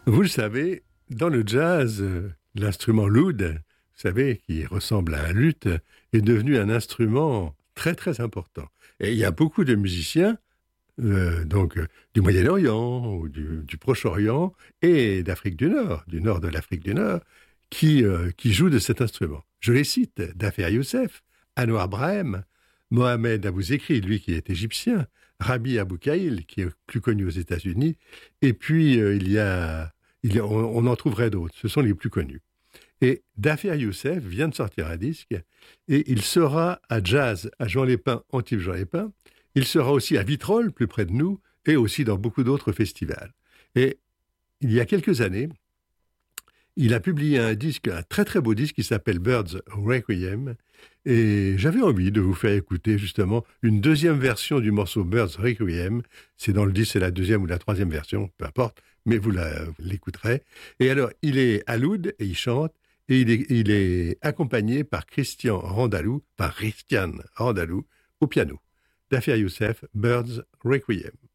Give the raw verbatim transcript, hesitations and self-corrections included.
Vous le savez, dans le jazz, euh, l'instrument l'oud, vous savez, qui ressemble à un luth, est devenu un instrument très très important. Et il y a beaucoup de musiciens, euh, donc euh, du Moyen-Orient ou du, du Proche-Orient et d'Afrique du Nord, du nord de l'Afrique du Nord, qui, euh, qui jouent de cet instrument. Je les cite: Dafer Youssef, Anwar Brahim, Mohamed Abou Zekri, lui qui est égyptien, Rabi Abou Kaïl, qui est plus connu aux États-Unis, et puis euh, il y a, il y a on, on en trouverait d'autres, ce sont les plus connus. Et Dafer Youssef vient de sortir un disque, et il sera à Jazz, à Jean-Lépin, Antibes Jean-Lépin. Il sera aussi à Vitrolles, plus près de nous, et aussi dans beaucoup d'autres festivals. Et il y a quelques années, il a publié un disque, un très très beau disque qui s'appelle Birds Requiem. Et j'avais envie de vous faire écouter justement une deuxième version du morceau Birds Requiem. C'est dans le disque, c'est la deuxième ou la troisième version, peu importe, mais vous, la, vous l'écouterez. Et alors, il est à l'oud et il chante. Et il est, il est accompagné par Christian Randalou, par Christian Randalou, au piano. Dafer Youssef, Birds Requiem.